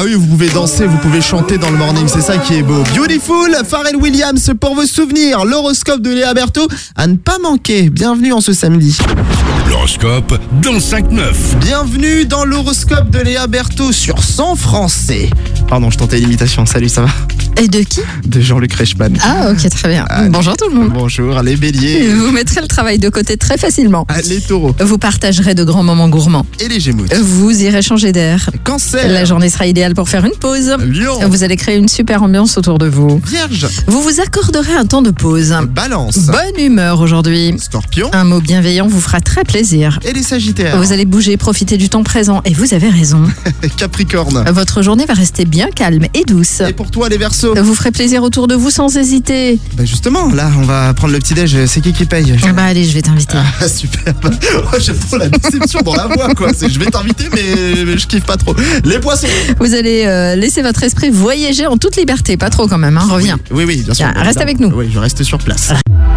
oui, vous pouvez danser, vous pouvez chanter dans le morning, c'est ça qui est beau. Beautiful, Pharrell Williams pour vos souvenirs. L'horoscope de Léa Berthaud à ne pas manquer. Bienvenue en ce samedi. L'horoscope dans 5-9. Bienvenue dans l'horoscope de Léa Berthaud sur 100 Français. Pardon, je tentais l'imitation. Salut, ça va? Et de qui? De Jean-Luc Reichmann. Ah, ok, très bien. Bonjour tout le monde. Bonjour, les béliers. Vous mettrez le travail de côté très facilement. Les taureaux. Vous partagerez de grands moments gourmands. Et les gémeaux. Vous irez changer d'air. Cancer. La journée sera idéale pour faire une pause. Lion. Vous allez créer une super ambiance autour de vous. Vierge. Vous vous accorderez un temps de pause. Balance. Bonne humeur aujourd'hui. Scorpion. Un mot bienveillant vous fera très plaisir. Et les sagittaires. Vous allez bouger, profiter du temps présent et vous avez raison. Capricorne. Votre journée va rester bien calme et douce. Et pour toi, les Verseaux. Vous ferez plaisir autour de vous sans hésiter. Bah justement, là, on va prendre le petit-déj. C'est qui paye? Bah allez, je vais t'inviter. Ah, super. Oh, j'aime trop la déception dans la voix, quoi. Je vais t'inviter, mais je kiffe pas trop. Les poissons. Vous allez laisser votre esprit voyager en toute liberté. Pas trop quand même, hein. Reviens. Oui, bien sûr. Reste avec nous. Oui, je reste sur place.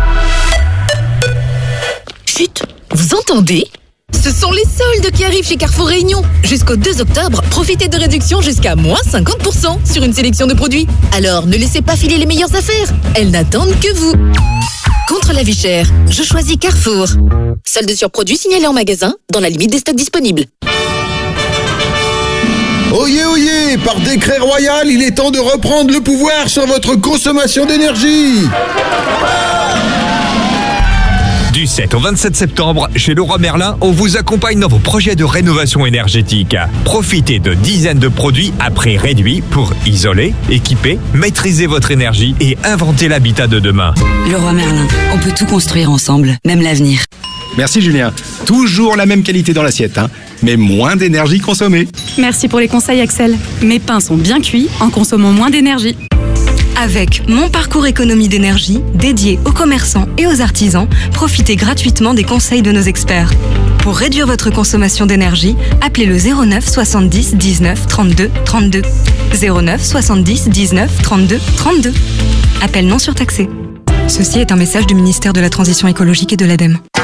Chut, vous entendez ? Ce sont les soldes qui arrivent chez Carrefour Réunion. Jusqu'au 2 octobre, profitez de réductions jusqu'à moins 50% sur une sélection de produits. Alors ne laissez pas filer les meilleures affaires. Elles n'attendent que vous. Contre la vie chère, je choisis Carrefour. Soldes sur produits signalés en magasin, dans la limite des stocks disponibles. Oyez, par décret royal, il est temps de reprendre le pouvoir sur votre consommation d'énergie. Du 7 au 27 septembre, chez Leroy Merlin, on vous accompagne dans vos projets de rénovation énergétique. Profitez de dizaines de produits à prix réduit pour isoler, équiper, maîtriser votre énergie et inventer l'habitat de demain. Leroy Merlin, on peut tout construire ensemble, même l'avenir. Merci Julien. Toujours la même qualité dans l'assiette, mais moins d'énergie consommée. Merci pour les conseils Axel. Mes pains sont bien cuits en consommant moins d'énergie. Avec Mon Parcours Économie d'énergie, dédié aux commerçants et aux artisans, profitez gratuitement des conseils de nos experts. Pour réduire votre consommation d'énergie, appelez le 09 70 19 32 32. 09 70 19 32 32. Appel non surtaxé. Ceci est un message du ministère de la Transition écologique et de l'ADEME.